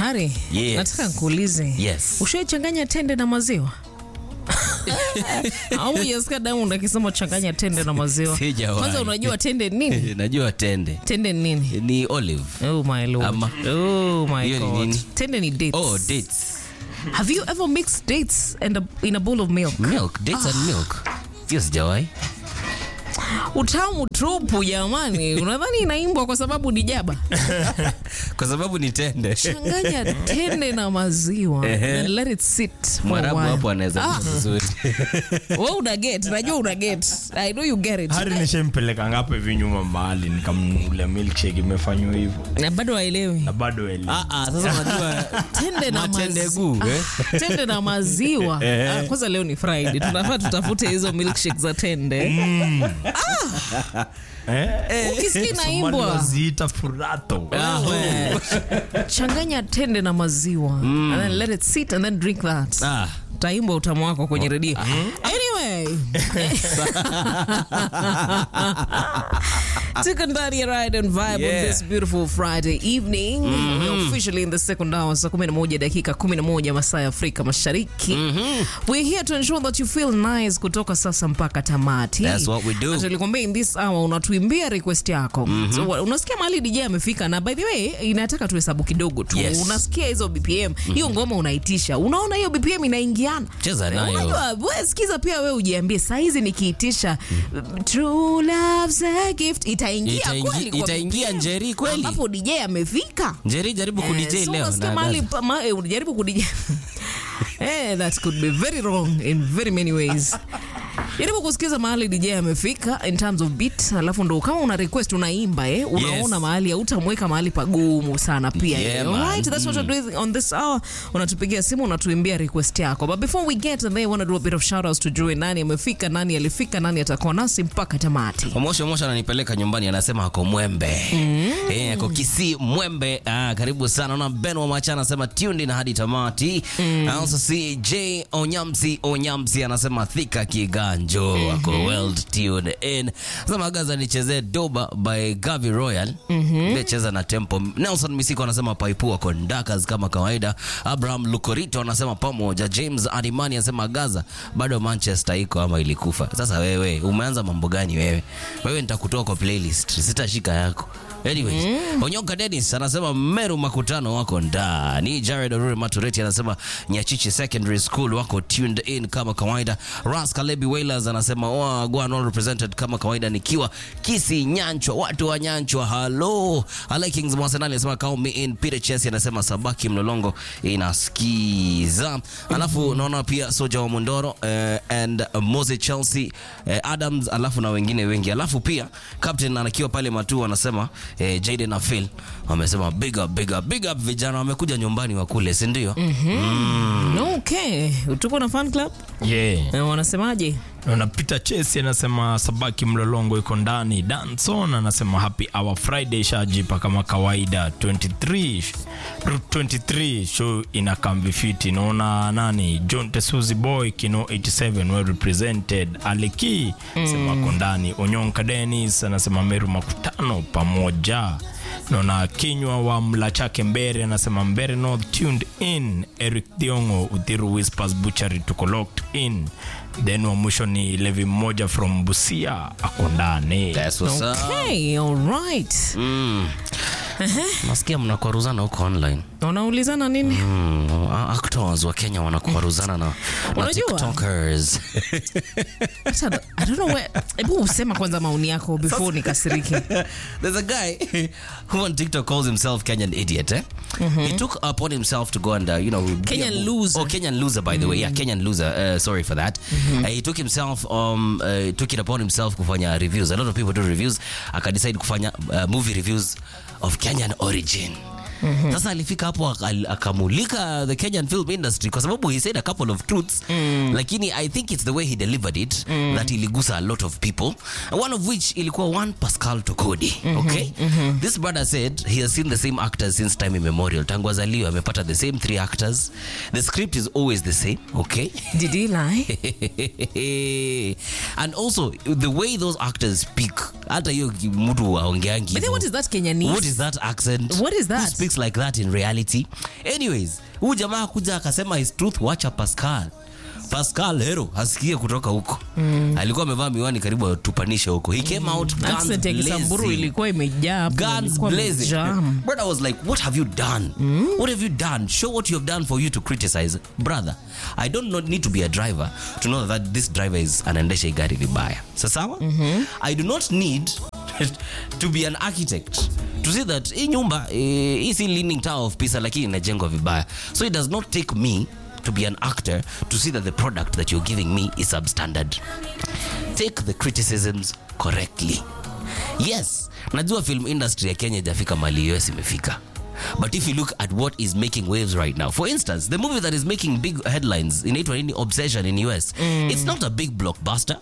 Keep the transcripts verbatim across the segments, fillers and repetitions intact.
Ari, Yes. nataka nikuulize. Yes. Ushaichanganya tende na maziwa? Au yasikia damu akisema changanya tende na maziwa. Sijawahi. Kwanza unajua tende nini? Najua tende. Tende nini? Ni olive. Oh my lord. Ama. Oh my Hiyo ni god. nini? Tende ni dates. Oh, dates. Have you ever mixed dates and a, in a bowl of milk? Milk, dates and milk. Hiyo sijawahi. Utamu tupu jamani. Unadhani inaimbwa kwa sababu ni jaba? Kwa sababu ni tende. Changanya tende na maziwa and let it sit for a Mwarabu while. hapo anaweza Ah. vizuri. Wewe una get, najua una get. I know you get it. Hadi nishampeleka ngapo hivi nyuma mahali nikamnunulia milkshake imefanywa hivyo. Na bado haelewi. Na bado eli. Ah ah, sasa unajua Tende na matende maziwa. guu, eh? Ah, tende na maziwa. Ah, kwanza leo ni Friday. Tunafaa tutafute hizo milkshake za tende. Eh? Ukisikia inaimbwa. Somali waziita furato. Wewe. Changanya tende na maziwa and then let it sit and then drink that. Ah. Utaimba utamu wako kwenye redio. Anyway. Tuko ndani ya Ride and Vibe Yeah. on this beautiful Friday evening. Mm-hmm. We're officially in the second hour, saa kumi na moja dakika kumi na moja masaa ya Afrika Mashariki. Mm-hmm. We're here to ensure that you feel nice kutoka sasa mpaka tamati. That's what we do. Na tulikwambia in this hour unatuimbia request yako. Mm-hmm. So unasikia mahali D J amefika, na by the way inataka tuhesabu kidogo tu. Yes. Unasikia hizo B P M. Mm-hmm. Hiyo ngoma unaitisha. Unaona hiyo B P M inaingiana. Cheza nayo. Unajua, wewe sikiza pia wewe ujiambie saa hizi nikiitisha mm. True love's a gift itaingia Itaingi- kweli kwa itaingia B P M, Njeri kweli. ambapo D J amefika. Njeri jaribu ku D J Eh, so leo. unasikia na- mahali pa- ma- eh, unajaribu ku D J. Eh, that could be very wrong in very many ways. Jaribu kusikiza mahali D J amefika in terms of beat, alafu ndo kama una request unaimba eh, unaona Yes. mahali hautamweka mahali pagumu sana pia. Yeah, eh. man. Alright, that's what we're doing on this hour. Unatupigia simu, unatuimbia request yako. But before we get there, I want to do a bit of shout outs to Joey. Nani amefika, nani alifika, nani atakuwa nasi mpaka tamati. Omosho Omosho ananipeleka nyumbani, anasema ako Mwembe. Mm. Eh, ako Kisii Mwembe. Ah, karibu sana. Naona Ben wa Macha anasema tuned in hadi tamati. Mm. I also see J Onyamsi Onyamsi anasema Thika Kiganjo. Mm-hmm. Ako well tuned in. Sema Gaza nichezee Doba by Gavi Royal. Mhm. Cheza na Tempo. Nelson Misiko anasema Paipu ako Ndakas kama kawaida. Abraham Lukorito anasema pamoja. James Adimani anasema Gaza bado Manchester iko ama ilikufa. Sasa wewe umeanza mambo gani wewe? Wewe nitakutoa kwa playlist. Sitashika yako. Anyways, mm. Onyoka Dennis anasema Meru Makutano wako ndani. Jared Orure Matureti anasema Nyachichi Secondary School wako tuned in kama kawaida. Ras Kalebi Wailers anasema oh, go on all represented kama kawaida nikiwa Kisi Nyanchwa, watu wa Nyanchwa. Hello. I Kings Mwasenali anasema count me in. Peter Chesi anasema Sabaki Mlolongo inasikiza. Alafu naona pia Soja wa Mundoro uh, and uh, Mose Chelsea uh, Adams, alafu na wengine wengi. Alafu pia Captain anakiwa pale Matu anasema eh, Jaden na Phil wamesema big up big up big up, vijana wamekuja nyumbani wa kule, si ndio? Mhm. Mm. Okay, tuko na fan club? Yeah. Na wanasemaje? Na Peter Chesi anasema Sabaki Mlolongo iko ndani. Danson anasema happy hour Friday shajipa kama kawaida. twenty-three Route twenty-three show ina kambi fiti. Naona nani John Tesuzi Boy Kino eighty-seven well represented. Aliki mm. sema kondani. Onyonka Dennis anasema Meru Makutano pamoja. Naona Kinywa wa Mlachake Mbere anasema Mbere North tuned in. Eric Diongo Uthiru Whispers Butchery tuko locked in. Then wa mwisho ni Levi mmoja from Busia ako ndani. That's what's up. Okay, all right. Mm. Nasikia mnakwaruzana huko online. Unaulizana nini? Mm, actors wa Kenya wanakwaruzana na, na TikTokers. I don't know where. Hebu usema kwanza maoni yako before nikasiriki. There's a guy who on TikTok calls himself Kenyan idiot, eh? Mm-hmm. He took upon himself to go and, uh, you know... Kenyan yeah, loser. Oh, Kenyan loser, by the mm-hmm. way. Yeah, Kenyan loser. Uh, sorry for that. Mm-hmm. Uh, he took himself, um, uh, took it upon himself kufanya reviews. A lot of people do reviews. Aka decide kufanya uh, movie reviews of Kenyan origin. Mm-hmm. Sasa alifika hapo akamulika the Kenyan film industry kwa sababu he said a couple of truths, mm. lakini I think it's the way he delivered it mm. that iligusa a lot of people, one of which ilikuwa one Pascal Tokodi. Mm-hmm. Okay, mm-hmm. This brother said he has seen the same actors since time immemorial. Tangu azaliwa amepata the same three actors. The script is always the same. Okay, did he lie? And also the way those actors speak, hata hiyo mtu waongeangi. But then what is that Kenyanese? What is that accent? What is that? Who politics like that in reality. Anyways, huyu jamaa kuja akasema his truth, wacha Pascal. Pascal hero hasikie kutoka huko. Mm. Alikuwa amevaa miwani karibu atupanisha huko. He came out guns Accent ya Kisamburu ilikuwa imejaa hapo. Guns blazing. But I was like, what have you done? Mm. What have you done? Show what you have done for you to criticize. Brother, I don't not need to be a driver to know that this driver is anaendesha gari vibaya. Sawa? Mm-hmm. I do not need to be an architect to see that hii nyumba eh, hii si Leaning Tower of Pisa lakini inajengwa vibaya. So it does not take me to be an actor to see that the product that you're giving me is substandard. Take the criticisms correctly. Yes, najua film industry ya Kenya jafika mali U S imefika. But if you look at what is making waves right now, for instance, the movie that is making big headlines in Obsession in U S, mm. it's not a big blockbuster.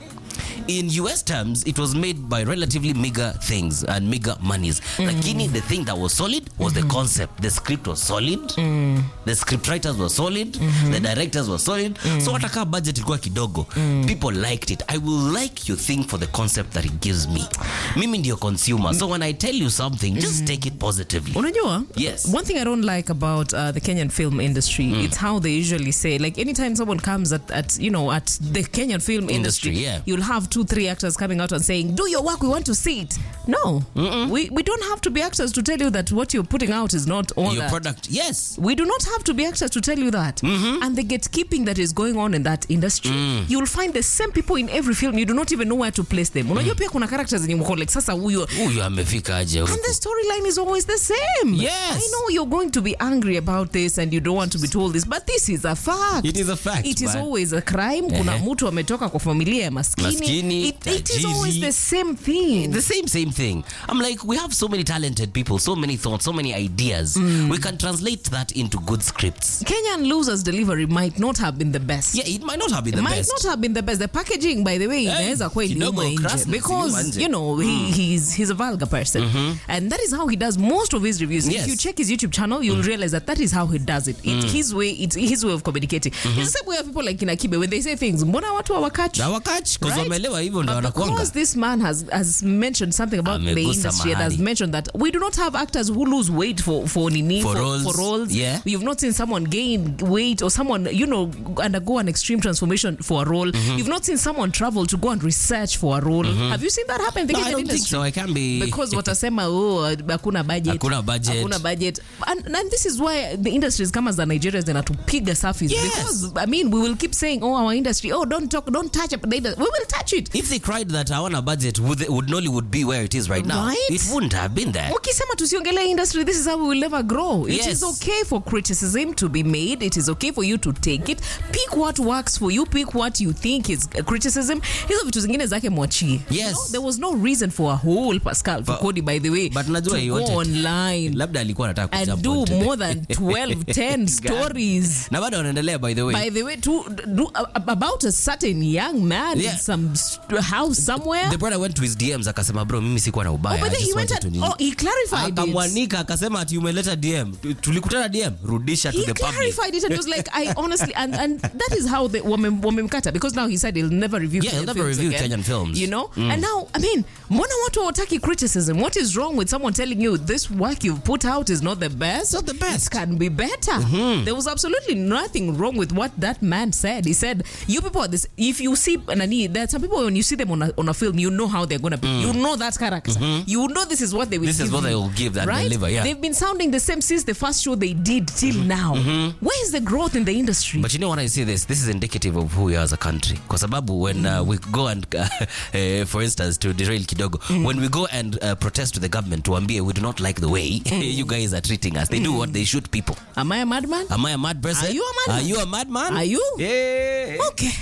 In U S terms, it was made by relatively meager things and meager monies. Mm. Lakini the thing that was solid was mm-hmm. the concept. The script was solid. Mm. The script writers were solid. Mm-hmm. The directors were solid. Mm. So wataka budget ilikuwa kidogo. Mm. People liked it. I will like you think for the concept that it gives me. Mimi ndio consumer. So when I tell you something, just mm. take it positively. Unajua? Yes. One thing I don't like about uh, the Kenyan film industry, mm. it's how they usually say, like anytime someone comes at, at you know, at the Kenyan film industry, industry yeah. you'll have two, three actors coming out and saying, do your work, we want to see it. No, we, we don't have to be actors to tell you that what you're putting out is not all your that. product. Yes. We do not have to be actors to tell you that. Mm-hmm. And the gatekeeping that is going on in that industry, mm. you'll find the same people in every film. You do not even know where to place them. Unajua pia kuna characters zenye mko like sasa huyo huyo amefika aje huko. And the storyline is always the same. Yes. I know you're going to be angry about this and you don't want to be told this, but this is a fact. It is a fact. It is always a crime. Uh-huh. Kuna mtu ametoka kwa familia ya maskini. Maskini it, it is always the same thing. The same, same thing. I'm like, we have so many talented people, so many thoughts, so many ideas. Mm. We can translate that into good scripts. Kenyan Losers Delivery might not have been the best. Yeah, it might not have been the might best. Might not have been the best. The packaging, by the way, inaweza kuwa iliuma nje. Because, you know, mm. he, he's, he's a vulgar person. Mm-hmm. And that is how he does most of his reviews. Yes. If you check his YouTube channel, you'll mm. realize that that is how he does it. It's mm. his way, it's his way of communicating. Mm-hmm. It's the same way of people like Kinakibe, when they say things, mbona watu hawakach? Hawakach, because wamelewa hivyo ndo wanakuanga. Because this man has, has mentioned something about the industry and has mentioned that we do not have actors who lose weight for, for nini, for, for, roles. for roles. Yeah. You've not seen someone gain weight or someone, you know, undergo an extreme transformation for a role. Mm-hmm. You've not seen someone travel to go and research for a role. Mm-hmm. Have you seen that happen in the no, Kenyan I don't industry? think so. I can't be. Because watasema, oh, hakuna budget. Hakuna budget. Hakuna budget. And, and this is why the industries come as the Nigerians zinatupiga surface. Yes. Because, I mean, we will keep saying, oh, our industry, oh, don't talk, don't touch it. We will touch it. If they cried that I want a budget, would, they, would Nollywood be where it is right now? Right? It wouldn't have been there. Ukisema tusiongele industry, this is how we will never grow. It yes. is okay for criticism to be made. It is okay for you to take it. Pick what works for you. Pick what you think is criticism. Hizo vitu zingine zake mwachie. Yes. You know, there was no reason for a whole Pascal for Cody, by the way, but to go online labda alikuwa anataka and do more than twelve, ten stories. Na bado wanaendelea, by the way. By the way, to do uh, about a certain young man yeah. in some house somewhere. The brother went to his D Ms akasema, bro, mimi sikuwa na ubaya. Oh, but then he went and, oh, he clarified it. Akamwanika akasema ati umeleta D M. Tulikutana D M, rudisha to he the public. He clarified it and was like, I honestly, and, and that is how the woman wamemkata, because now he said he'll never review yeah, Kenyan he'll never films review again, Kenyan films. You know? Mm. And now, I mean, mbona watu hawataki criticism? What is wrong with someone telling you this work you've put out is not the best? Not the best. It can be better. Mm-hmm. There was absolutely nothing wrong with what that man said. He said, you people are this, if you see, Nani, there are some people when you see them on a, on a film, you know how they're going to be. Mm. You know that character. Mm-hmm. You know this is what they will this give is what you, they will give and right? deliver, yeah. They've been sounding the same since the first show they did till mm-hmm. now. Mm-hmm. Where is the growth in the industry? But you know when I see this, this is indicative of who we are as a country. Kwa sababu when uh, we go and, uh, uh, for instance, to derail kidogo, mm. when we go and uh, protest to the government, tuambie we do not like the way mm. you guys are treating us. They mm. do what they shoot people. Am I a madman? Am I a mad person? Are you a madman? Are you a madman? Are you? Yeah. Okay.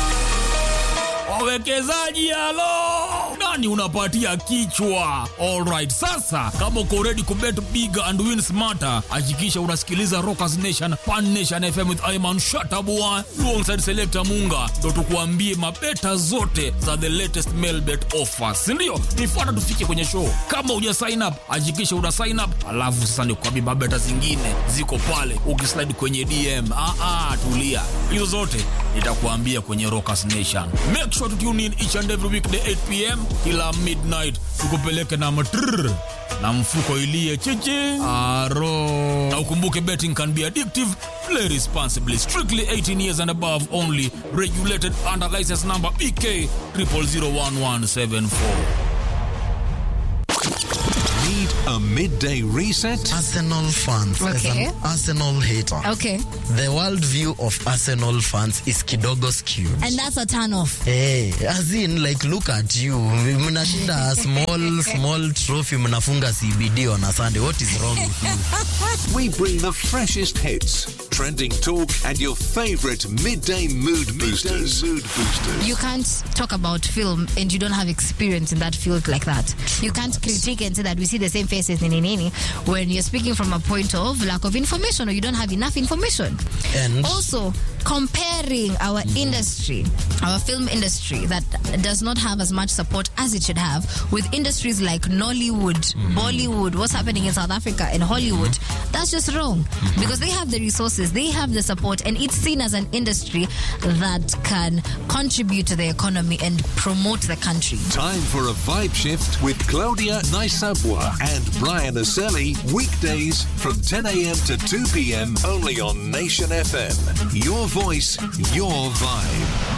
Wawekezaji halo, nani unapatia kichwa? Alright, sasa kama uko ready kubet big and win smarter, hakikisha unasikiliza Rockers Nation Pan Nation F M with Ayman Shatabua alongside Selector Munga, ndo tukuambie mabeta zote za the latest mail bet offers. Ndio, nifuata tufike kwenye show. Kama uja sign up, hakikisha una sign up, alafu sasa nikuambie mabeta zingine ziko pale, ukislide kwenye D M. Ah ah, tulia. Hizo zote nitakuambia kwenye Rockers Nation. Make sure to tune in each and every weekday eight p.m. ila midnight, tukupeleke na matrrr na mfuko ilie chichi aro. Na ukumbuke betting can be addictive. Play responsibly. Strictly eighteen years and above only. Regulated under license number B K zero zero zero one one seven four. Need a midday reset? Arsenal fans. As Okay. an Arsenal hater. Okay. The worldview of Arsenal fans is kidogo skewed. And that's a turn off. Hey, as in, like, look at you. Mnashinda a small, small trophy. Mnafunga C B D on a Sunday. What is wrong with you? We bring the freshest hits, trending talk, and your favorite midday mood boosters. Mood boosters. You can't talk about film and you don't have experience in that field like that. You can't critique and say that we see the same faces nini nini when you're speaking from a point of lack of information or you don't have enough information. And Also, comparing our industry, our film industry that does not have as much support as it should have, with industries like Nollywood, Bollywood, what's happening in South Africa and Hollywood, that's just wrong. Because they have the resources, they have the support, and it's seen as an industry that can contribute to the economy and promote the country. Time for a vibe shift with Claudia Naisabwa and Brian Aselli, weekdays from ten a.m. to two p.m. only on Nation F M. Your voice, your vibe.